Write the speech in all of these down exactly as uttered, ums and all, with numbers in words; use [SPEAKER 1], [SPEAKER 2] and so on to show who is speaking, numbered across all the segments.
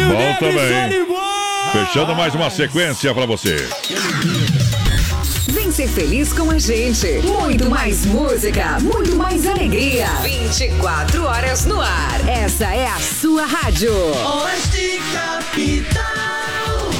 [SPEAKER 1] Bom também. Fechando mais uma sequência pra você.
[SPEAKER 2] Vem ser feliz com a gente. Muito mais música, muito mais alegria. vinte e quatro horas no ar. Essa é a sua rádio. Oeste Capital.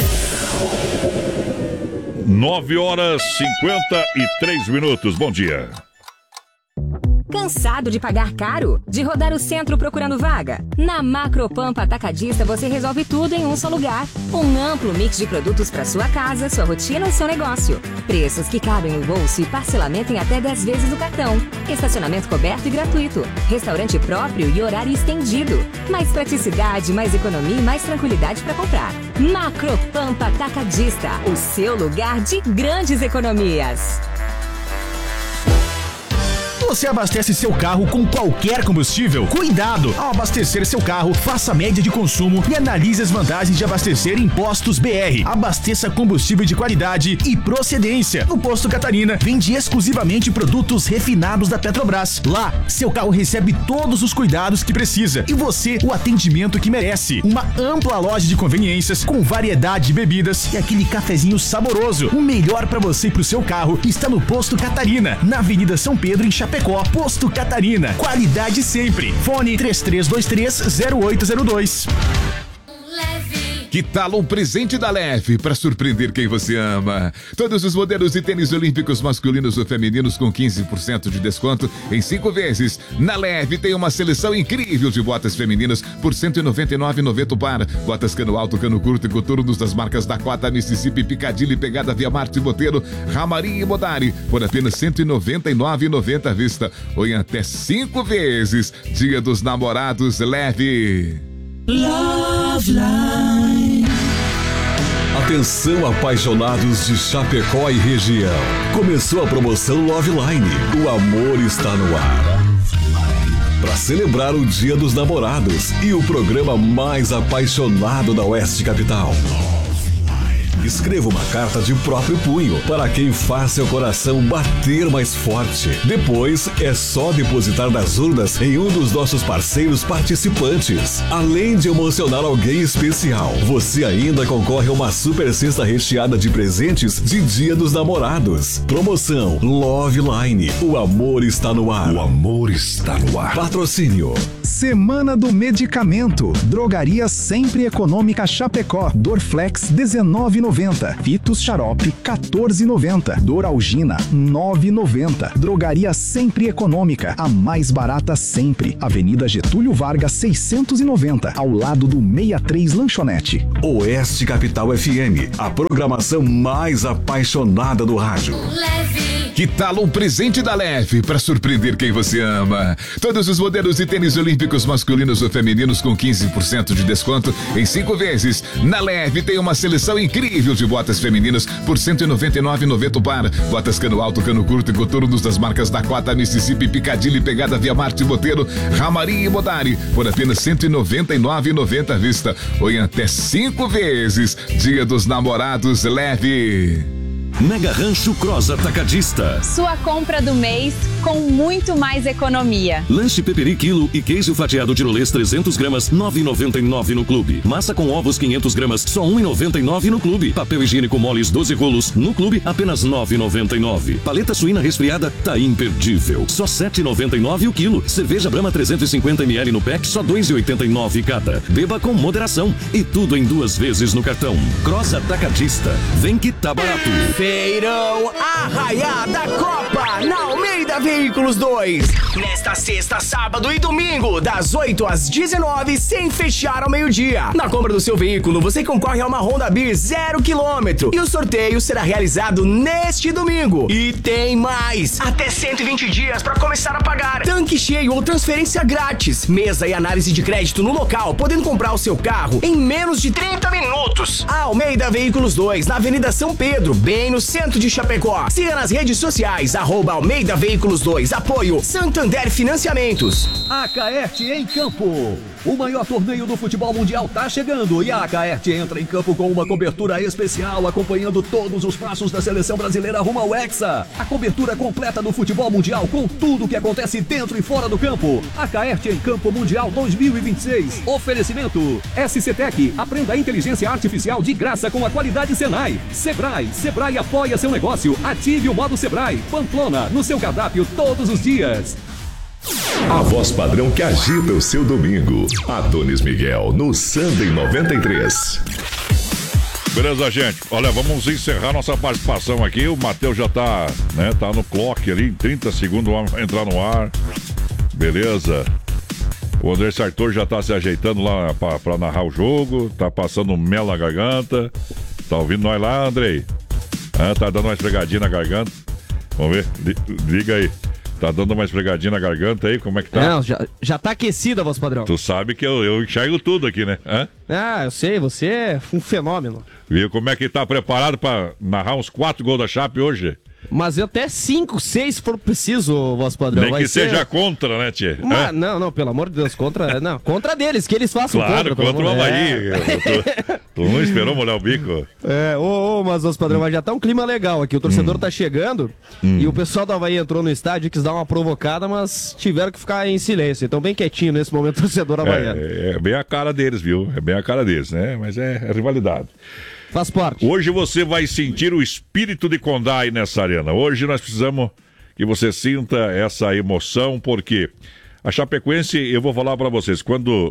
[SPEAKER 1] nove horas e cinquenta e três minutos. Bom dia.
[SPEAKER 3] Cansado de pagar caro? De rodar o centro procurando vaga? Na Macropampa Atacadista você resolve tudo em um só lugar. Um amplo mix de produtos para sua casa, sua rotina ou seu negócio. Preços que cabem no bolso e parcelamento em até dez vezes no cartão. Estacionamento coberto e gratuito. Restaurante próprio e horário estendido. Mais praticidade, mais economia e mais tranquilidade para comprar. Macropampa Atacadista, o seu lugar de grandes economias.
[SPEAKER 4] Você abastece seu carro com qualquer combustível? Cuidado! Ao abastecer seu carro, faça a média de consumo e analise as vantagens de abastecer em Postos B R. Abasteça combustível de qualidade e procedência. No Posto Catarina, vende exclusivamente produtos refinados da Petrobras. Lá, seu carro recebe todos os cuidados que precisa e você o atendimento que merece. Uma ampla loja de conveniências com variedade de bebidas e aquele cafezinho saboroso. O melhor para você e pro seu carro está no Posto Catarina, na Avenida São Pedro, em Chapecó. Posto Catarina, qualidade sempre. Fone três três dois três zero oito zero dois.
[SPEAKER 5] Que tal um presente da Leve para surpreender quem você ama? Todos os modelos de tênis olímpicos masculinos ou femininos com quinze por cento de desconto em cinco vezes. Na Leve tem uma seleção incrível de botas femininas por cento e noventa e nove reais e noventa centavos o par. Botas cano alto, cano curto e coturnos das marcas Dakota, Mississippi, Piccadilly, Pegada, Via Marte, Botelho, Ramari e Modari por apenas cento e noventa e nove reais e noventa centavos à vista ou em até cinco vezes. Dia dos Namorados Leve.
[SPEAKER 6] Love Line. Atenção, apaixonados de Chapecó e região. Começou a promoção Love Line. O amor está no ar. Para celebrar o Dia dos Namorados e o programa mais apaixonado da Oeste Capital. Escreva uma carta de próprio punho para quem faz seu coração bater mais forte. Depois é só depositar nas urnas em um dos nossos parceiros participantes. Além de emocionar alguém especial, você ainda concorre a uma super cesta recheada de presentes de Dia dos Namorados. Promoção Love Line. O amor está no ar. O amor está no ar. Patrocínio.
[SPEAKER 7] Semana do Medicamento. Drogaria Sempre Econômica Chapecó. Dorflex dezenove reais e noventa centavos. Fitos Xarope quatorze reais e noventa centavos. Doralgina nove reais e noventa centavos. Drogaria Sempre Econômica, a mais barata sempre. Avenida Getúlio Vargas seiscentos e noventa, ao lado do sessenta e três Lanchonete.
[SPEAKER 6] Oeste Capital F M, a programação mais apaixonada do rádio.
[SPEAKER 5] Que tal um presente da Leve para surpreender quem você ama? Todos os modelos de tênis olímpicos masculinos ou femininos com quinze por cento de desconto em cinco vezes. Na Leve tem uma seleção incrível de botas femininas por cento e noventa e nove reais e noventa centavos o par. Botas cano alto, cano curto e coturnos das marcas Dakota, Mississippi, Piccadilly, Pegada, Via Marte, Botelho, Ramari e Modari por apenas cento e noventa e nove reais e noventa centavos à vista ou em até cinco vezes. Dia dos Namorados Leve.
[SPEAKER 6] Mega Rancho Cross Atacadista.
[SPEAKER 8] Sua compra do mês com muito mais economia.
[SPEAKER 6] Lanche peperi quilo e queijo fatiado tirolês trezentos gramas, nove reais e noventa e nove centavos no clube. Massa com ovos quinhentos gramas, só um real e noventa e nove centavos no clube. Papel higiênico moles doze rolos, no clube apenas nove reais e noventa e nove centavos. Paleta suína resfriada tá imperdível, só sete reais e noventa e nove centavos o quilo. Cerveja Brahma trezentos e cinquenta mililitros no pack, só dois reais e oitenta e nove centavos cada. Beba com moderação e tudo em duas vezes no cartão. Cross Atacadista, vem que tá barato.
[SPEAKER 9] Feirão Arraiá da Copa na Almeida Veículos dois. Nesta sexta, sábado e domingo, das oito às dezenove, sem fechar ao meio-dia. Na compra do seu veículo, você concorre a uma Honda Beer zero quilômetro. E o sorteio será realizado neste domingo. E tem mais! Até cento e vinte dias para começar a pagar. Tanque cheio ou transferência grátis. Mesa e análise de crédito no local, podendo comprar o seu carro em menos de trinta minutos. A Almeida Veículos dois, na Avenida São Pedro, bem no centro de Chapecó. Siga nas redes sociais, arroba Almeida Veículos dois. Apoio Santander Financiamentos.
[SPEAKER 10] A Caete em Campo. O maior torneio do futebol mundial tá chegando e a Acaerte entra em campo com uma cobertura especial, acompanhando todos os passos da seleção brasileira rumo ao Hexa. A cobertura completa do futebol mundial com tudo o que acontece dentro e fora do campo. Acaerte em Campo Mundial dois mil e vinte e seis. Oferecimento S C Tec. Aprenda a inteligência artificial de graça com a qualidade Senai. Sebrae. Sebrae apoia seu negócio. Ative o modo Sebrae. Pamplona, no seu cardápio todos os dias.
[SPEAKER 11] A voz padrão que agita o seu domingo. Adonis Miguel, no Sunday noventa e três.
[SPEAKER 1] Beleza, gente? Olha, vamos encerrar nossa participação aqui. O Matheus já tá, né, tá no clock ali, em trinta segundos vai entrar no ar. Beleza. O André Sartor já tá se ajeitando lá pra, pra narrar o jogo. Tá passando mel na garganta. Tá ouvindo nós lá, Andrei? Ah, tá dando uma esfregadinha na garganta. Vamos ver, liga aí. Tá dando uma esfregadinha na garganta aí, como é que tá?
[SPEAKER 12] Não, já, já tá aquecida, voz padrão.
[SPEAKER 1] Tu sabe que eu, eu enxergo tudo aqui, né? Hã?
[SPEAKER 12] Ah, eu sei, você é um fenômeno.
[SPEAKER 1] Viu como é que tá preparado pra narrar uns quatro gols da Chape hoje?
[SPEAKER 12] Mas até cinco, seis se for preciso, voz padrão.
[SPEAKER 1] Nem
[SPEAKER 12] Vai
[SPEAKER 1] que
[SPEAKER 12] ser...
[SPEAKER 1] seja contra, né, Tchê?
[SPEAKER 12] Mas, não, não, pelo amor de Deus, contra. Não, contra deles, que eles façam
[SPEAKER 1] claro,
[SPEAKER 12] contra.
[SPEAKER 1] Claro, contra o Havaí. É. Tu, tu não esperou molhar o bico?
[SPEAKER 12] É, ô, ô, mas, voz padrão, mas já tá um clima legal aqui. O torcedor hum. tá chegando hum. e o pessoal do Havaí entrou no estádio e quis dar uma provocada, mas tiveram que ficar em silêncio. Então, bem quietinho nesse momento, o torcedor havaiano.
[SPEAKER 1] É, é bem a cara deles, viu? É bem a cara deles, né? Mas é, é rivalidade.
[SPEAKER 12] Faz parte.
[SPEAKER 1] Hoje você vai sentir o espírito de Condá aí nessa arena. Hoje nós precisamos que você sinta essa emoção, porque a Chapecoense, eu vou falar para vocês, quando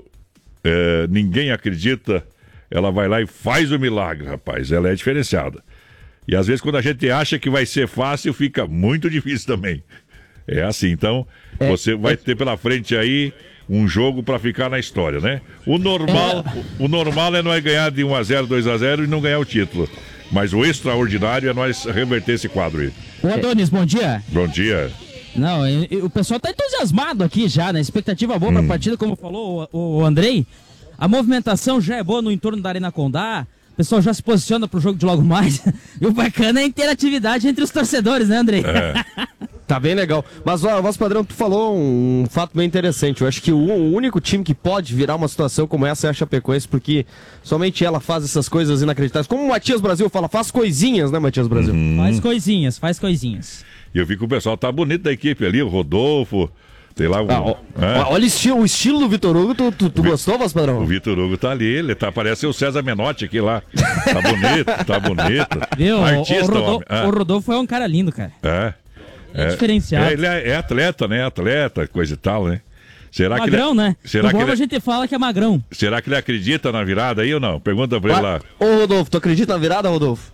[SPEAKER 1] é, ninguém acredita, ela vai lá e faz o milagre, rapaz. Ela é diferenciada. E às vezes quando a gente acha que vai ser fácil, fica muito difícil também. É assim, então é, você vai é... ter pela frente aí um jogo para ficar na história, né? O normal, é... o normal é nós ganhar de um a zero, dois a zero e não ganhar o título. Mas o extraordinário é nós reverter esse quadro aí.
[SPEAKER 13] Ô Adonis, bom dia.
[SPEAKER 1] Bom dia.
[SPEAKER 13] Não, eu, eu, o pessoal tá entusiasmado aqui já, né? Expectativa boa hum. pra partida, como falou o, o Andrei. A movimentação já é boa no entorno da Arena Condá. O pessoal já se posiciona pro jogo de logo mais. E o bacana é a interatividade entre os torcedores, né, Andrei?
[SPEAKER 1] É.
[SPEAKER 12] Tá bem legal. Mas, ó, voz padrão, tu falou um fato bem interessante. Eu acho que o, o único time que pode virar uma situação como essa é a Chapecoense, porque somente ela faz essas coisas inacreditáveis. Como o Matias Brasil fala, faz coisinhas, né, Matias Brasil?
[SPEAKER 13] Uhum. Faz coisinhas, faz coisinhas.
[SPEAKER 1] E eu vi que o pessoal tá bonito da equipe ali, o Rodolfo, tem lá o...
[SPEAKER 12] Ah, ó, é. Olha o estilo, o estilo do Vitor Hugo, tu, tu, tu gostou, voz padrão?
[SPEAKER 1] O Vitor Hugo tá ali, ele tá, parece o César Menotti aqui lá. Tá bonito, tá bonito.
[SPEAKER 13] Viu?
[SPEAKER 1] Artista,
[SPEAKER 13] o, Rodolfo,
[SPEAKER 1] ah.
[SPEAKER 13] o Rodolfo é um cara lindo, cara.
[SPEAKER 1] É.
[SPEAKER 13] É, é diferenciado.
[SPEAKER 1] É, ele é, é atleta, né? Atleta, coisa e tal, né? Será
[SPEAKER 13] magrão,
[SPEAKER 1] que ele,
[SPEAKER 13] né?
[SPEAKER 1] Será
[SPEAKER 13] que
[SPEAKER 1] ele,
[SPEAKER 13] a gente fala que é magrão.
[SPEAKER 1] Será que ele acredita na virada aí ou não? Pergunta pra ele lá.
[SPEAKER 12] Ô, Rodolfo, tu acredita na virada, Rodolfo?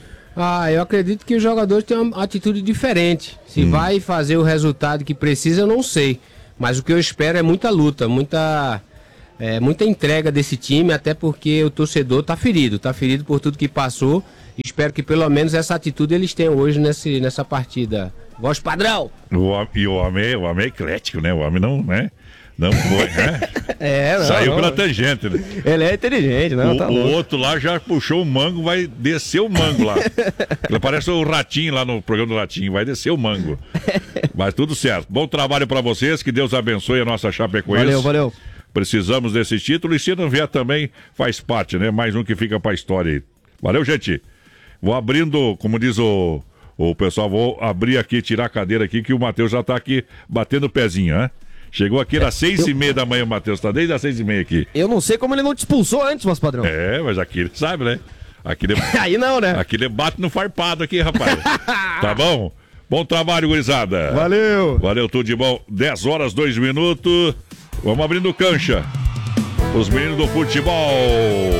[SPEAKER 14] Ah, eu acredito que os jogadores têm uma atitude diferente. Se hum. vai fazer o resultado que precisa, eu não sei. Mas o que eu espero é muita luta, muita, é, muita entrega desse time, até porque o torcedor tá ferido, tá ferido por tudo que passou. E espero que pelo menos essa atitude eles tenham hoje nesse, nessa partida. Voz padrão!
[SPEAKER 1] O, e o homem, o homem é eclético, né? O homem não, né? Não foi, né?
[SPEAKER 12] É, não,
[SPEAKER 1] Saiu
[SPEAKER 12] não.
[SPEAKER 1] pela tangente, né?
[SPEAKER 12] Ele é inteligente, não?
[SPEAKER 1] O,
[SPEAKER 12] tá
[SPEAKER 1] o outro lá já puxou o mango, vai descer o mango lá. Ele parece o Ratinho lá no programa do Ratinho, vai descer o mango. Mas tudo certo. Bom trabalho pra vocês, que Deus abençoe a nossa Chapecoense.
[SPEAKER 12] Valeu, valeu.
[SPEAKER 1] Precisamos desse título e se não vier também, faz parte, né? Mais um que fica pra história aí. Valeu, gente. Vou abrindo, como diz o, o pessoal, vou abrir aqui, tirar a cadeira aqui, que o Matheus já tá aqui batendo o pezinho, né? Chegou aqui às seis eu... e meia da manhã, o Matheus tá desde as seis e meia aqui.
[SPEAKER 12] Eu não sei como ele não te expulsou antes, mas padrão.
[SPEAKER 1] É, mas aqui ele sabe, né? Aqui ele...
[SPEAKER 12] Aí não, né?
[SPEAKER 1] Aqui ele bate no farpado aqui, rapaz. Tá bom? Bom trabalho, gurizada.
[SPEAKER 12] Valeu.
[SPEAKER 1] Valeu, tudo de bom. dez horas, dois minutos. Vamos abrindo cancha. Os meninos do futebol.